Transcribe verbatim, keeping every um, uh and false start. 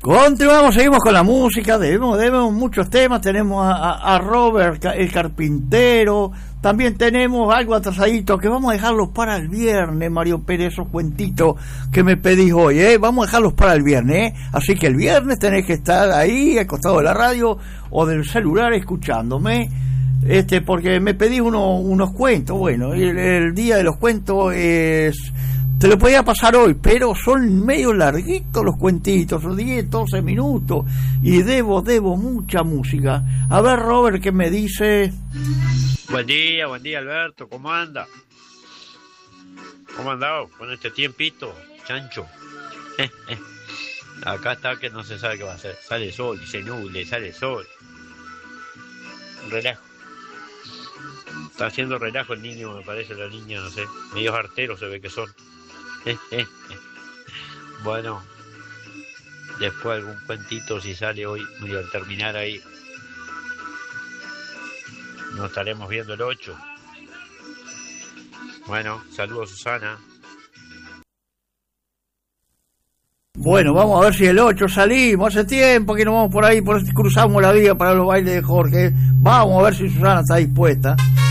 Continuamos, seguimos con la música, debemos, debemos muchos temas, tenemos a, a, a Robert el carpintero, también tenemos algo atrasadito que vamos a dejarlos para el viernes, Mario Pérez, esos cuentitos que me pedís hoy, ¿eh? Vamos a dejarlos para el viernes, ¿eh? Así que el viernes tenés que estar ahí, al costado de la radio o del celular escuchándome, este porque me pedís uno, unos cuentos, bueno, el, el día de los cuentos es... Te lo podía pasar hoy, pero son medio larguitos los cuentitos, son diez, doce minutos, y debo, debo mucha música. A ver, Robert, ¿qué me dice? Buen día, buen día, Alberto, ¿cómo anda? ¿Cómo andado con este tiempito, chancho? Acá está que no se sabe qué va a hacer. Sale sol y se nuble, sale sol. Un relajo. Está haciendo relajo el niño, me parece, la niña, no sé. Medios arteros se ve que son. Bueno, después algún cuentito si sale hoy, y al terminar ahí nos estaremos viendo el ocho. Bueno, saludos Susana. Bueno, vamos a ver si el ocho salimos, hace tiempo que no vamos por ahí, por eso cruzamos la vía para los bailes de Jorge. Vamos a ver si Susana está dispuesta.